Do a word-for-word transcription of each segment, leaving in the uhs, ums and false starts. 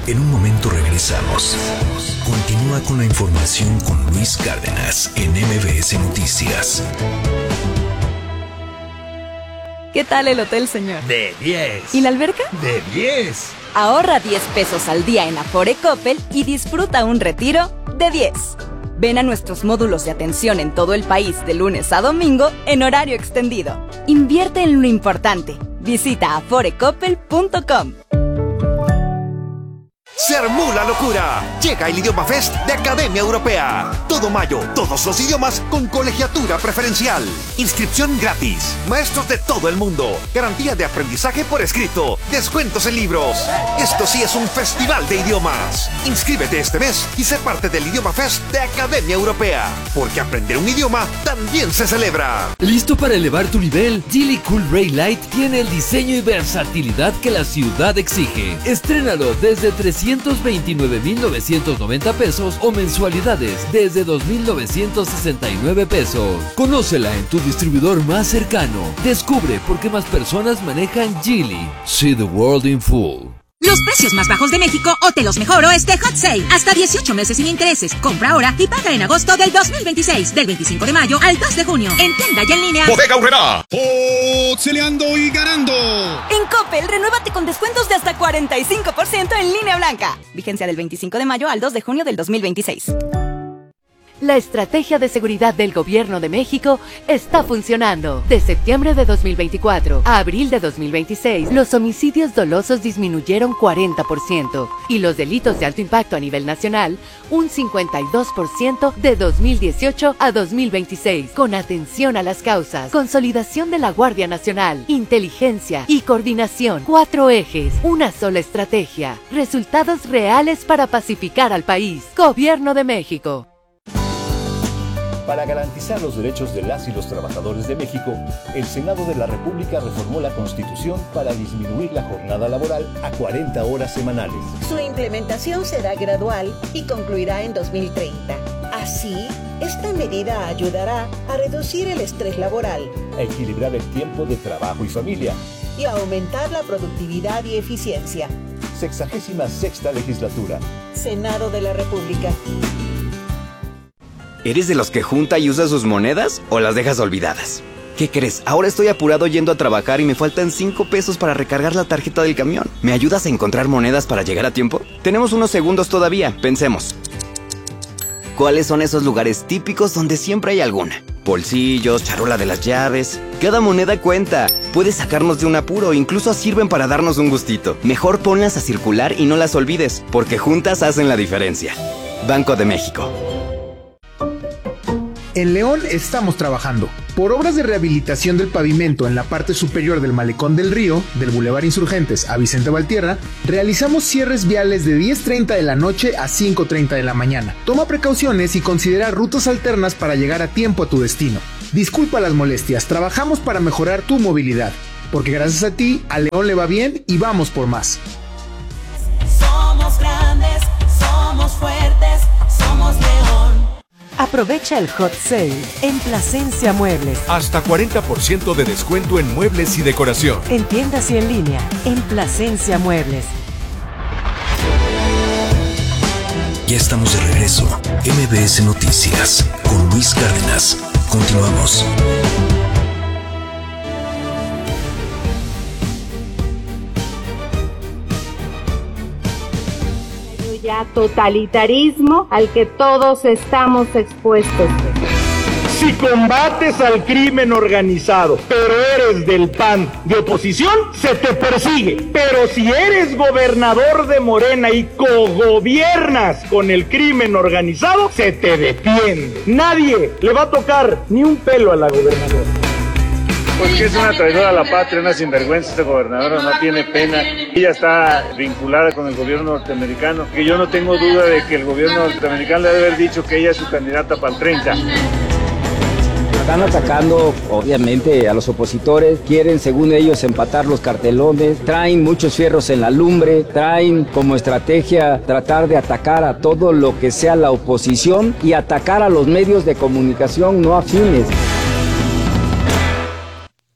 En un momento regresamos. Continúa con la información con Luis Cárdenas en M B S Noticias. ¿Qué tal el hotel, señor? De diez. ¿Y la alberca? De diez. Ahorra diez pesos al día en Afore Coppel y disfruta un retiro de diez. Ven a nuestros módulos de atención en todo el país de lunes a domingo en horario extendido. Invierte en lo importante. Visita afore coppel punto com. Se armó la locura. Llega el Idioma Fest de Academia Europea. Todo mayo, todos los idiomas con colegiatura preferencial. Inscripción gratis. Maestros de todo el mundo. Garantía de aprendizaje por escrito. Descuentos en libros. Esto sí es un festival de idiomas. Inscríbete este mes y sé parte del Idioma Fest de Academia Europea. Porque aprender un idioma también se celebra. ¿Listo para elevar tu nivel? Geely Cool Ray Light tiene el diseño y versatilidad que la ciudad exige. Estrénalo desde trescientos veintinueve mil novecientos noventa pesos o mensualidades desde dos mil novecientos sesenta y nueve pesos. Conócela en tu distribuidor más cercano. Descubre por qué más personas manejan Geely. See the world in full. Los precios más bajos de México o te los mejoro este Hot Sale. Hasta dieciocho meses sin intereses. Compra ahora y paga en agosto del dos mil veintiséis. Del veinticinco de mayo al dos de junio. En tienda y en línea. Bodega Aurrerá. Hotceleando y ganando. En Coppel, renuévate con descuentos de hasta cuarenta y cinco por ciento en línea blanca. Vigencia del veinticinco de mayo al dos de junio del dos mil veintiséis. La estrategia de seguridad del Gobierno de México está funcionando. De septiembre de dos mil veinticuatro a abril de dos mil veintiséis, los homicidios dolosos disminuyeron cuarenta por ciento y los delitos de alto impacto a nivel nacional un cincuenta y dos por ciento de dos mil dieciocho a dos mil veintiséis. Con atención a las causas, consolidación de la Guardia Nacional, inteligencia y coordinación. Cuatro ejes, una sola estrategia. Resultados reales para pacificar al país. Gobierno de México. Para garantizar los derechos de las y los trabajadores de México, el Senado de la República reformó la Constitución para disminuir la jornada laboral a cuarenta horas semanales. Su implementación será gradual y concluirá en dos mil treinta. Así, esta medida ayudará a reducir el estrés laboral, a equilibrar el tiempo de trabajo y familia y a aumentar la productividad y eficiencia. Sexagésima sexta legislatura. Senado de la República. ¿Eres de los que junta y usa sus monedas o las dejas olvidadas? ¿Qué crees? Ahora estoy apurado yendo a trabajar y me faltan cinco pesos para recargar la tarjeta del camión. ¿Me ayudas a encontrar monedas para llegar a tiempo? Tenemos unos segundos todavía, pensemos. ¿Cuáles son esos lugares típicos donde siempre hay alguna? Bolsillos, charola de las llaves. Cada moneda cuenta. Puede sacarnos de un apuro, incluso sirven para darnos un gustito. Mejor ponlas a circular y no las olvides, porque juntas hacen la diferencia. Banco de México. En León estamos trabajando por obras de rehabilitación del pavimento en la parte superior del Malecón del Río, del Boulevard Insurgentes a Vicente Valtierra. Realizamos cierres viales de diez treinta de la noche a cinco treinta de la mañana. Toma precauciones y considera rutas alternas para llegar a tiempo a tu destino. Disculpa las molestias, trabajamos para mejorar tu movilidad, porque gracias a ti, a León le va bien y vamos por más. Somos grandes, somos fuertes, somos León. Aprovecha el Hot Sale en Plasencia Muebles. Hasta cuarenta por ciento de descuento en muebles y decoración. En tiendas y en línea, en Plasencia Muebles. Ya estamos de regreso. M B S Noticias con Luis Cárdenas. Continuamos. Totalitarismo al que todos estamos expuestos. Si combates al crimen organizado, pero eres del P A N de oposición, se te persigue. Pero si eres gobernador de Morena y cogobiernas con el crimen organizado, se te detiene. Nadie le va a tocar ni un pelo a la gobernadora. Pues que es una traidora a la patria, una sinvergüenza. Esta gobernadora no tiene pena. Ella está vinculada con el gobierno norteamericano. Que yo no tengo duda de que el gobierno norteamericano le debe haber dicho que ella es su candidata para el treinta. Están atacando, obviamente, a los opositores. Quieren, según ellos, empatar los cartelones. Traen muchos fierros en la lumbre. Traen como estrategia tratar de atacar a todo lo que sea la oposición y atacar a los medios de comunicación no afines.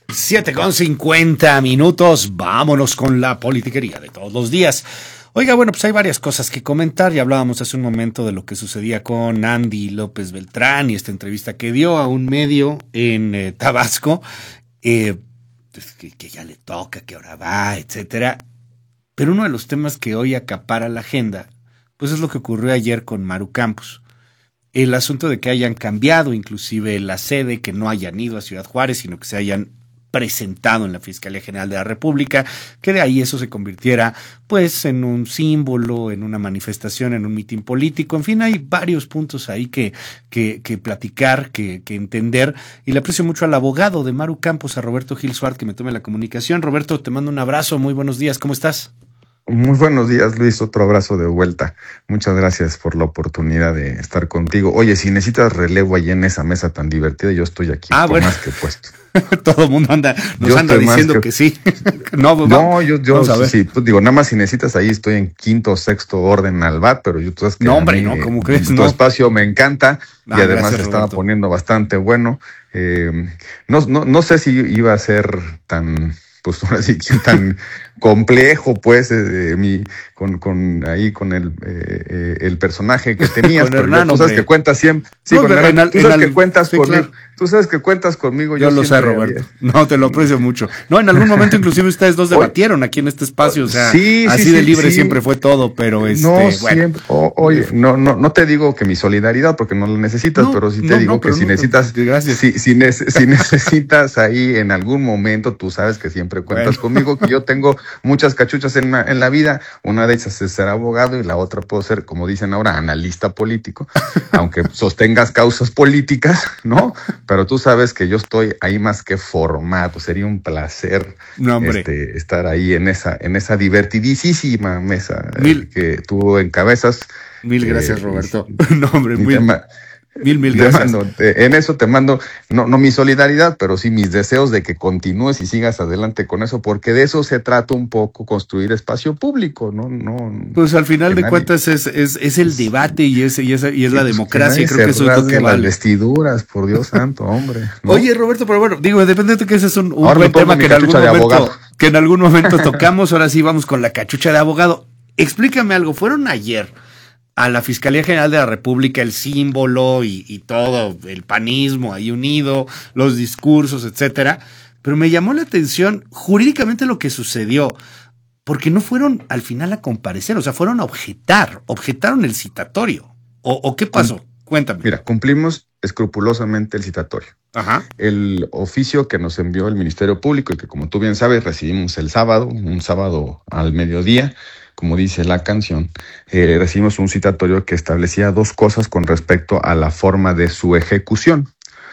siete con cincuenta minutos, vámonos con la politiquería de todos los días. Oiga, bueno, pues hay varias cosas que comentar. Ya hablábamos hace un momento de lo que sucedía con Andy López Beltrán y esta entrevista que dio a un medio en eh, Tabasco, eh, pues que, que ya le toca, que ahora va, etcétera. Pero uno de los temas que hoy acapara la agenda, pues es lo que ocurrió ayer con Maru Campos. El asunto de que hayan cambiado inclusive la sede, que no hayan ido a Ciudad Juárez, sino que se hayan presentado en la Fiscalía General de la República, que de ahí eso se convirtiera pues en un símbolo, en una manifestación, en un mitin político. En fin, hay varios puntos ahí que, que, que platicar, que, que entender, y le aprecio mucho al abogado de Maru Campos, a Roberto Gil Suárez, que me tome la comunicación. Roberto, te mando un abrazo, muy buenos días, ¿cómo estás? Muy buenos días, Luis, otro abrazo de vuelta. Muchas gracias por la oportunidad de estar contigo. Oye, si necesitas relevo allí en esa mesa tan divertida, yo estoy aquí, ah, bueno. más que puesto. Todo el mundo anda, nos yo anda diciendo que... que sí. no, no, no, yo, yo sí, pues digo, nada más si necesitas ahí, estoy en quinto o sexto orden al bat, pero yo tú sabes que no, hombre, mí, no, ¿cómo crees? Tu no. espacio me encanta ah, y además se estaba Roberto. poniendo bastante bueno. Eh, no, no, no sé si iba a ser tan, pues ahora sí que tan complejo, pues, eh, mi, con, con ahí con el, eh, el personaje que tenías, con pero Hernán, tú sabes hombre. que cuentas siempre, sí, No, con pero Hernán, en, tú sabes en, que cuentas sí, conmigo, claro. tú sabes que cuentas conmigo. Yo, yo lo sé, Roberto. Había... No, te lo aprecio mucho. No, en algún momento inclusive ustedes dos debatieron aquí en este espacio, o sea, sí, así sí, de sí, libre sí. siempre fue todo, pero este, no bueno. siempre, o, oye, no, no, no te digo que mi solidaridad porque no la necesitas, no, pero sí te no, digo no, que si no, necesitas, gracias. si, si, ne si necesitas ahí en algún momento, tú sabes que siempre cuentas bueno. conmigo, que yo tengo muchas cachuchas en la, en la vida, una de ellas es ser abogado y la otra puedo ser, como dicen ahora, analista político, aunque sostengas causas políticas, ¿no? Pero tú sabes que yo estoy ahí más que formado, sería un placer no, este, estar ahí en esa, en esa divertidísima mesa Mil, que tú encabezas. Mil gracias, eh, Roberto. No, hombre, muy tema, Mil, mil te gracias. Mando, te, en eso te mando, no, no mi solidaridad, pero sí mis deseos de que continúes y sigas adelante con eso, porque de eso se trata un poco, construir espacio público, ¿no? no pues al final de nadie, cuentas es, es, es el debate y es, y es, y es la pues democracia, que creo que eso es lo que las vale. vestiduras, por Dios santo, hombre. ¿no? Oye, Roberto, pero bueno, digo, depende de que ese es un, un buen tema que en, algún momento, que en algún momento tocamos, ahora sí vamos con la cachucha de abogado. Explícame algo, fueron ayer a la Fiscalía General de la República, el símbolo y, y todo, el panismo ahí unido, los discursos, etcétera. Pero me llamó la atención jurídicamente lo que sucedió, porque no fueron al final a comparecer, o sea, fueron a objetar, objetaron el citatorio. ¿O, o qué pasó? Cuéntame. Mira, cumplimos escrupulosamente el citatorio. Ajá. El oficio que nos envió el Ministerio Público y que, como tú bien sabes, recibimos el sábado, un sábado al mediodía, como dice la canción, eh, recibimos un citatorio que establecía dos cosas con respecto a la forma de su ejecución,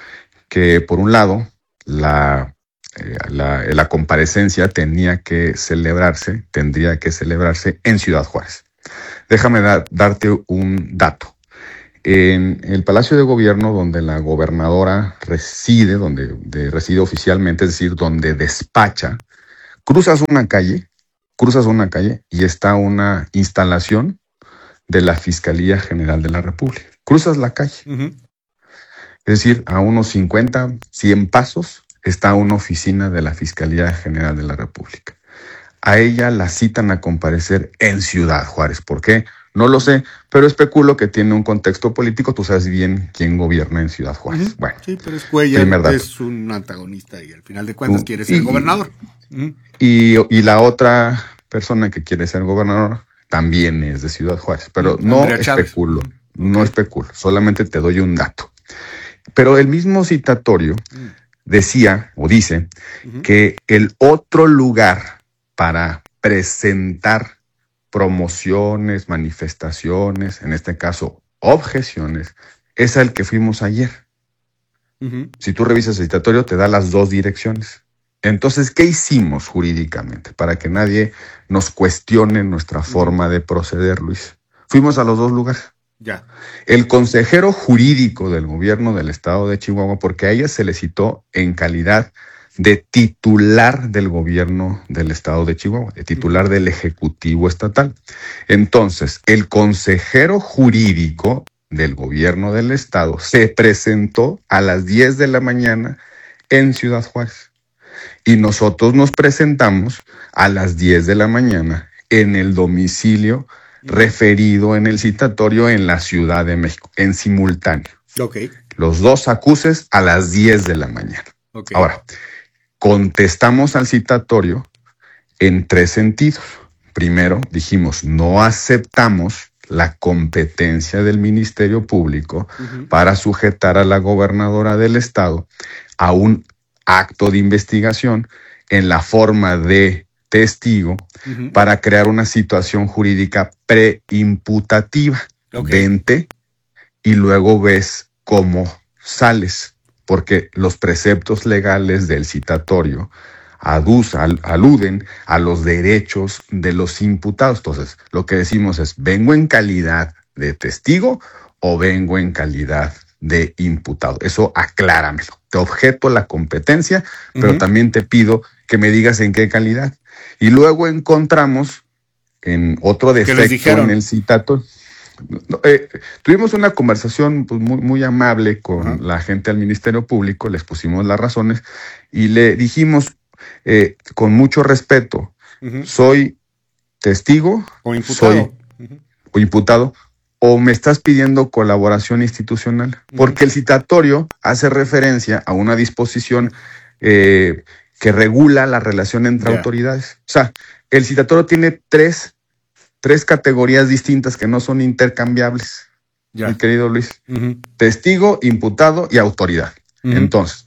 que por un lado, la, eh, la, la comparecencia tenía que celebrarse, tendría que celebrarse en Ciudad Juárez. Déjame da, darte un dato. En el Palacio de Gobierno, donde la gobernadora reside, donde de, reside oficialmente, es decir, donde despacha, cruzas una calle, cruzas una calle y está una instalación de la Fiscalía General de la República. Cruzas la calle. Uh-huh. Es decir, a unos cincuenta, cien pasos está una oficina de la Fiscalía General de la República. A ella la citan a comparecer en Ciudad Juárez. ¿Por qué? No lo sé, pero especulo que tiene un contexto político. Tú sabes bien quién gobierna en Ciudad Juárez. Uh-huh. Bueno, sí, pero es Cuellar, es un antagonista y al final de cuentas uh, quiere ser y, gobernador. Uh-huh. Y, y la otra persona que quiere ser gobernador también es de Ciudad Juárez, pero no Andrea especulo, Chávez. no okay. especulo, solamente te doy un dato. Pero el mismo citatorio uh-huh. decía o dice uh-huh. que el otro lugar para presentar promociones, manifestaciones, en este caso objeciones, es al que fuimos ayer. Uh-huh. Si tú revisas el citatorio te da las dos direcciones. Entonces, ¿qué hicimos jurídicamente para que nadie nos cuestione nuestra forma de proceder, Luis? Fuimos a los dos lugares. Ya. El consejero jurídico del gobierno del estado de Chihuahua, porque a ella se le citó en calidad de titular del gobierno del estado de Chihuahua, de titular del Ejecutivo Estatal. Entonces, el consejero jurídico del gobierno del estado se presentó a las diez de la mañana en Ciudad Juárez. y nosotros nos presentamos a las diez de la mañana en el domicilio referido en el citatorio en la Ciudad de México, en simultáneo. Okay. Los dos acuses a las diez de la mañana. Okay. Ahora, contestamos al citatorio en tres sentidos. Primero, dijimos, no aceptamos la competencia del Ministerio Público uh-huh. para sujetar a la gobernadora del estado a un acto de investigación en la forma de testigo uh-huh. para crear una situación jurídica preimputativa. Okay. Vente y luego ves cómo sales, porque los preceptos legales del citatorio Adus, al, aluden a los derechos de los imputados. Entonces, lo que decimos es, ¿vengo en calidad de testigo o vengo en calidad de imputado? Eso acláramelo. Te objeto la competencia, uh-huh. pero también te pido que me digas en qué calidad. Y luego encontramos en otro defecto en el citatorio. Eh, tuvimos una conversación pues, muy, muy amable con uh-huh. la gente del Ministerio Público, les pusimos las razones y le dijimos, Eh, con mucho respeto, uh-huh. soy testigo o imputado. Soy, uh-huh. o imputado, o me estás pidiendo colaboración institucional, uh-huh. porque el citatorio hace referencia a una disposición eh, que regula la relación entre yeah. autoridades. O sea, el citatorio tiene tres, tres categorías distintas que no son intercambiables, yeah. mi querido Luis. Uh-huh. Testigo, imputado y autoridad. Uh-huh. Entonces,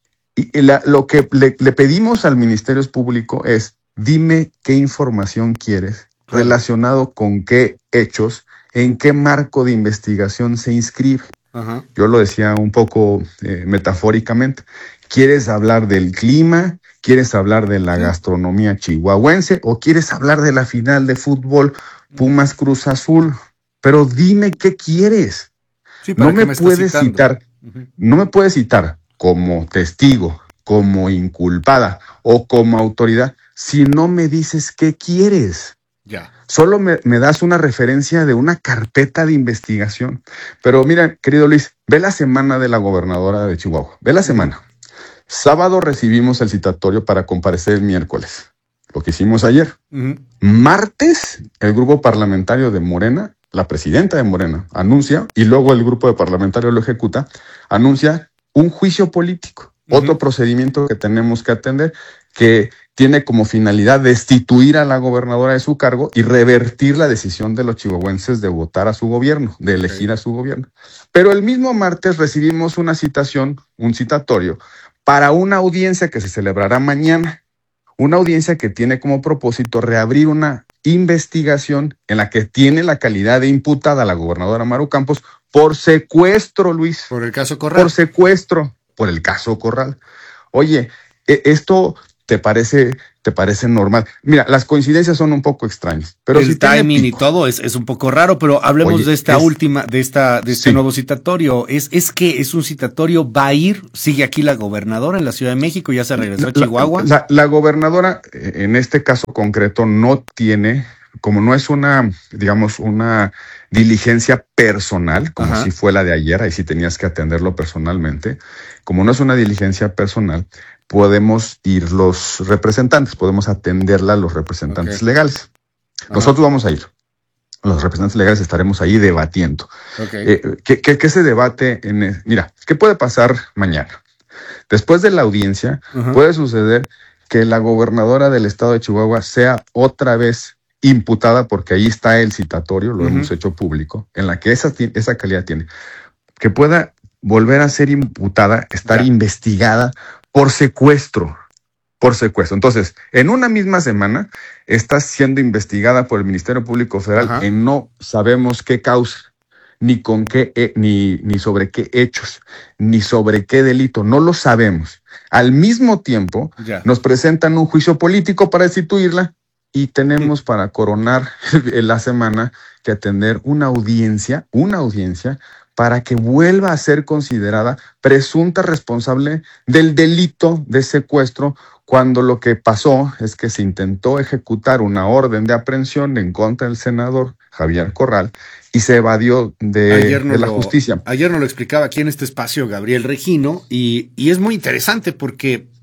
Y la, lo que le, le pedimos al Ministerio Público es, dime qué información quieres, relacionado con qué hechos, en qué marco de investigación se inscribe. Uh-huh. Yo lo decía un poco eh, metafóricamente. ¿Quieres hablar del clima? ¿Quieres hablar de la gastronomía chihuahuense? ¿O quieres hablar de la final de fútbol Pumas Cruz Azul? Pero dime qué quieres. Sí, no me, me puedes citar, uh-huh. no me puedes citar como testigo, como inculpada o como autoridad, si no me dices qué quieres. Ya. Solo me, me das una referencia de una carpeta de investigación. Pero mira, querido Luis, ve la semana de la gobernadora de Chihuahua. Ve la semana. Sábado recibimos el citatorio para comparecer el miércoles. Lo que hicimos ayer. Uh-huh. Martes, el grupo parlamentario de Morena, la presidenta de Morena, anuncia, y luego el grupo de parlamentarios lo ejecuta, anuncia un juicio político, uh-huh. otro procedimiento que tenemos que atender, que tiene como finalidad destituir a la gobernadora de su cargo y revertir la decisión de los chihuahuenses de votar a su gobierno, de elegir okay. a su gobierno. Pero el mismo martes recibimos una citación, un citatorio, para una audiencia que se celebrará mañana, una audiencia que tiene como propósito reabrir una investigación en la que tiene la calidad de imputada la gobernadora Maru Campos por secuestro, Luis. Por el caso Corral. Por secuestro, por el caso Corral. Oye, ¿esto te parece, te parece normal? Mira, las coincidencias son un poco extrañas. Pero el si timing y todo es, es un poco raro, pero hablemos Oye, de esta es, última, de esta, de este sí. nuevo citatorio. Es, es que es un citatorio, va a ir, sigue aquí la gobernadora en la Ciudad de México, ya se regresó a Chihuahua. La, la, la gobernadora, en este caso concreto, no tiene, como no es una, digamos, una diligencia personal, como Ajá. si fue la de ayer, ahí sí tenías que atenderlo personalmente. Como no es una diligencia personal, podemos ir los representantes, podemos atenderla los representantes okay. legales. Nosotros Ajá. vamos a ir. Los representantes legales estaremos ahí debatiendo. Okay. Eh, ¿qué, qué, ¿Qué se debate? En el, mira, ¿qué puede pasar mañana? Después de la audiencia, Ajá. puede suceder que la gobernadora del estado de Chihuahua sea otra vez imputada, porque ahí está el citatorio, lo uh-huh. hemos hecho público, en la que esa, esa calidad tiene, que pueda volver a ser imputada, estar ya. investigada por secuestro, por secuestro. Entonces, en una misma semana, está siendo investigada por el Ministerio Público Federal uh-huh. en no sabemos qué causa, ni con qué, eh, ni, ni sobre qué hechos, ni sobre qué delito, no lo sabemos. Al mismo tiempo, ya. nos presentan un juicio político para destituirla, y tenemos sí. para coronar la semana que atender una audiencia, una audiencia para que vuelva a ser considerada presunta responsable del delito de secuestro, cuando lo que pasó es que se intentó ejecutar una orden de aprehensión en contra del senador Javier Corral y se evadió de, de la lo, justicia. Ayer nos lo explicaba aquí en este espacio Gabriel Regino, y, y es muy interesante porque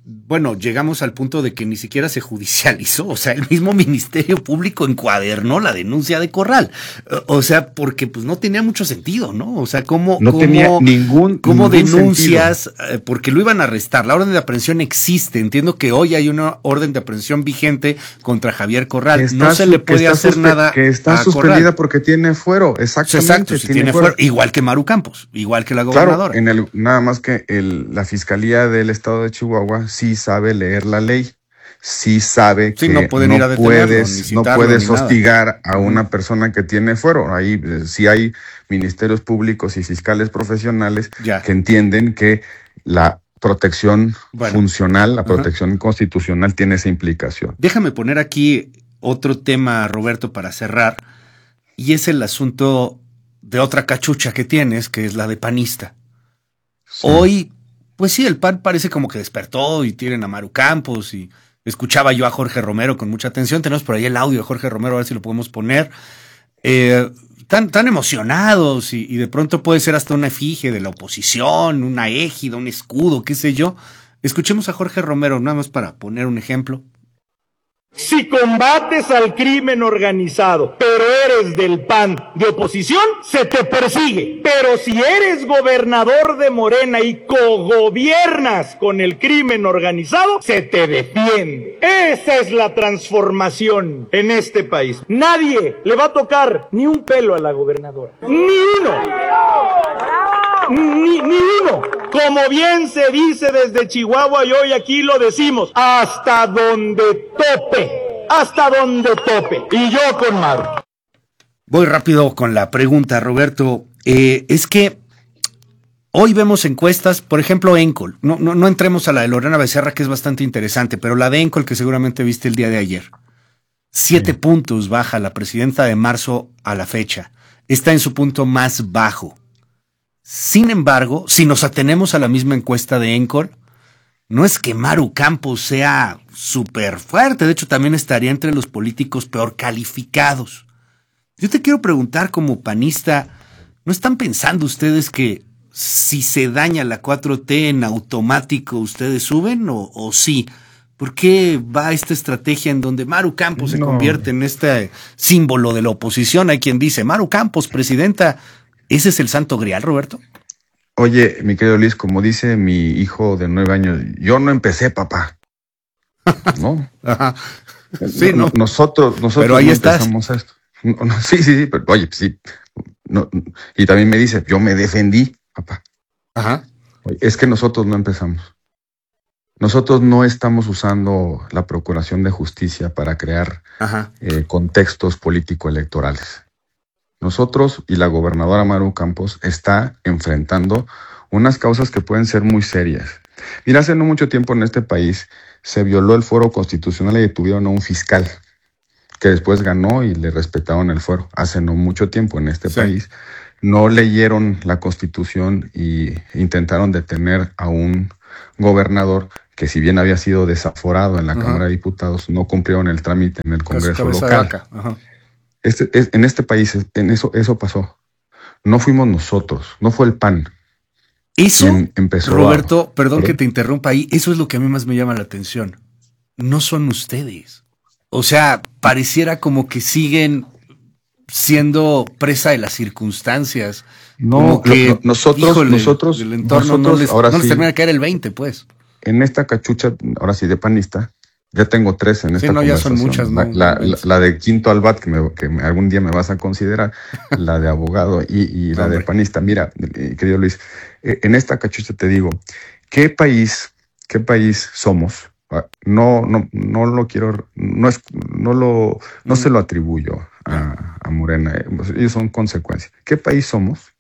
bueno, llegamos al punto de que ni siquiera se judicializó, o sea, el mismo Ministerio Público encuadernó la denuncia de Corral, o sea, porque pues no tenía mucho sentido, ¿no? O sea, ¿cómo, no cómo, tenía ningún, cómo ningún denuncias? Eh, porque lo iban a arrestar, la orden de aprehensión existe, entiendo que hoy hay una orden de aprehensión vigente contra Javier Corral, está, no se le puede hacer nada que está a suspendida Corral. Porque tiene fuero, exactamente. Exacto, si tiene, tiene fuero, igual que Maru Campos, igual que la gobernadora. Claro, en el, nada más que el, la Fiscalía del Estado de Chihuahua sí sabe leer la ley, sí sabe sí, que no, pueden no ir a puedes, no puedes hostigar a una persona que tiene fuero. Ahí eh, sí hay ministerios públicos y fiscales profesionales ya. que entienden que la protección bueno. funcional, la protección Ajá. constitucional tiene esa implicación. Déjame poner aquí otro tema, Roberto, para cerrar, y es el asunto de otra cachucha que tienes, que es la de panista. Sí. Hoy, pues sí, el P A N parece como que despertó y tienen a Maru Campos y escuchaba yo a Jorge Romero con mucha atención. Tenemos por ahí el audio de Jorge Romero, a ver si lo podemos poner. Eh, tan, tan emocionados y, y de pronto puede ser hasta una efigie de la oposición, una égida, un escudo, qué sé yo. Escuchemos a Jorge Romero, nada más para poner un ejemplo. Si combates al crimen organizado, pero eres del P A N de oposición, se te persigue. Pero si eres gobernador de Morena y cogobiernas con el crimen organizado, se te defiende. Esa es la transformación en este país. Nadie le va a tocar ni un pelo a la gobernadora. Ni uno. Ni, ni uno. Como bien se dice desde Chihuahua y hoy aquí lo decimos, hasta donde tope, hasta donde tope. Y yo con Maru. Voy rápido con la pregunta, Roberto. Eh, es que hoy vemos encuestas, por ejemplo, Encol. No, no, no entremos a la de Lorena Becerra, que es bastante interesante, pero la de Encol, que seguramente viste el día de ayer. Siete sí. puntos baja la presidenta de marzo a la fecha. Está en su punto más bajo. Sin embargo, si nos atenemos a la misma encuesta de Encol, no es que Maru Campos sea súper fuerte, de hecho también estaría entre los políticos peor calificados. Yo te quiero preguntar como panista, ¿no están pensando ustedes que si se daña la cuatro T en automático ustedes suben o, o sí? ¿Por qué va esta estrategia en donde Maru Campos no. se convierte en este símbolo de la oposición? Hay quien dice, Maru Campos, presidenta. ¿Ese es el santo grial, Roberto? Oye, mi querido Luis, como dice mi hijo de nueve años, yo no empecé, papá. ¿No? Ajá. Sí, no. Nosotros, nosotros pero ahí no estás. empezamos esto. No, no, sí, sí, sí, pero oye, sí. No, y también me dice, yo me defendí, papá. Ajá. Oye, es que nosotros no empezamos. Nosotros no estamos usando la Procuración de Justicia para crear eh, contextos político-electorales. Nosotros y la gobernadora Maru Campos está enfrentando unas causas que pueden ser muy serias. Mira, hace no mucho tiempo en este país se violó el fuero constitucional y detuvieron a un fiscal que después ganó y le respetaron el fuero. Hace no mucho tiempo en este sí. país no leyeron la Constitución y intentaron detener a un gobernador que, si bien había sido desaforado en la Ajá. Cámara de Diputados, no cumplieron el trámite en el Congreso local. Este, es, en este país en eso, eso pasó. No fuimos nosotros, no fue el P A N. Eso, em, empezó Roberto, a, perdón ¿eh? que te interrumpa ahí, eso es lo que a mí más me llama la atención. No son ustedes. O sea, pareciera como que siguen siendo presa de las circunstancias. No, como que, lo, nosotros, híjole, nosotros, el entorno nosotros, no les, ahora no les sí, termina de caer el veinte, pues. En esta cachucha, ahora sí, de panista, ya tengo tres en esta sí, no, conversación. Ya son muchas, ¿no? La, la, la de quinto al bat, que, me, que me, algún día me vas a considerar, la de abogado y, y la Hombre. de panista. Mira, querido Luis, en esta cachucha te digo, ¿qué país, qué país somos? No, no, no lo quiero, no es, no lo, no mm. se lo atribuyo a, a Morena. Ellos son consecuencias. ¿Qué país somos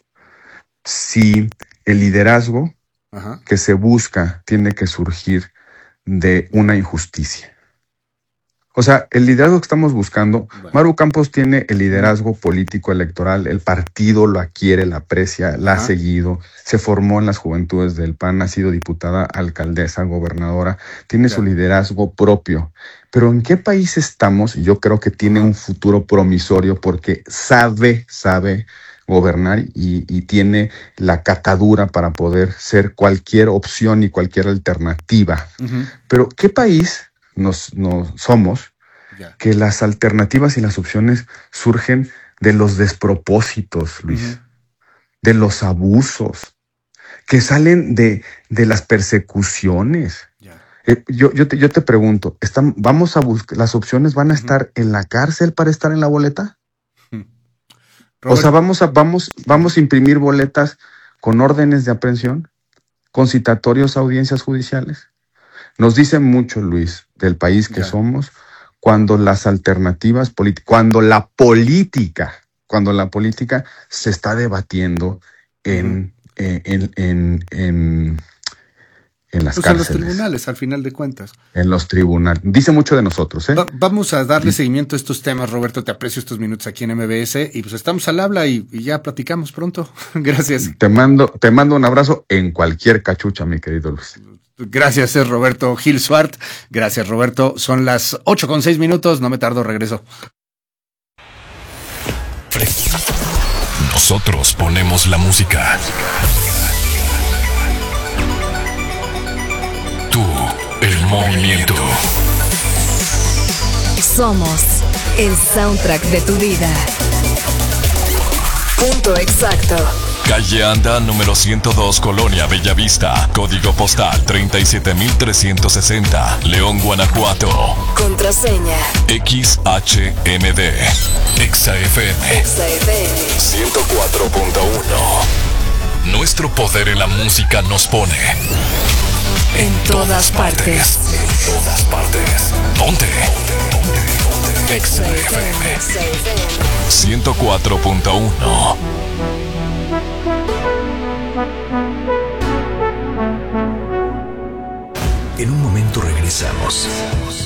si el liderazgo Ajá. que se busca tiene que surgir de una injusticia? O sea, el liderazgo que estamos buscando, bueno. Maru Campos tiene el liderazgo político electoral, el partido lo adquiere, la aprecia, la Ajá. ha seguido, se formó en las juventudes del P A N, ha sido diputada, alcaldesa, gobernadora, tiene claro. su liderazgo propio. Pero ¿en qué país estamos? Yo creo que tiene un futuro promisorio porque sabe, sabe gobernar y, y tiene la catadura para poder ser cualquier opción y cualquier alternativa. Uh-huh. Pero ¿qué país nos, nos somos yeah. que las alternativas y las opciones surgen de los despropósitos, Luis? Uh-huh. De los abusos, que salen de, de las persecuciones. Yeah. Eh, yo, yo, te, yo te pregunto, ¿están, vamos a buscar, las opciones van a uh-huh. estar en la cárcel para estar en la boleta? Robert. O sea, vamos a, vamos, vamos a imprimir boletas con órdenes de aprehensión, con citatorios a audiencias judiciales. Nos dice mucho, Luis, del país que yeah. somos, cuando las alternativas políticas, cuando la política, cuando la política se está debatiendo en, uh-huh. en, en, en, en, en las pues cárceles. En los tribunales, al final de cuentas. En los tribunales. Dice mucho de nosotros, ¿eh? Va, vamos a darle seguimiento a estos temas, Roberto. Te aprecio estos minutos aquí en M B S y pues estamos al habla y, y ya platicamos pronto. Gracias. Te mando, te mando un abrazo en cualquier cachucha, mi querido Luis. Gracias, es Roberto Gil Suart. Gracias, Roberto. Son las ocho con seis minutos. No me tardo, regreso. Nosotros ponemos la música. Tú, el movimiento. Somos el soundtrack de tu vida. Punto exacto. Calle Anda, número ciento dos, Colonia Bellavista. Código postal treinta y siete mil trescientos sesenta, León, Guanajuato. Contraseña X H M D. Exa F M. Exa F M ciento cuatro punto uno. Nuestro poder en la música nos pone en, en todas, todas partes. partes. En todas partes. Ponte. Exa F M ciento cuatro punto uno. En un momento regresamos.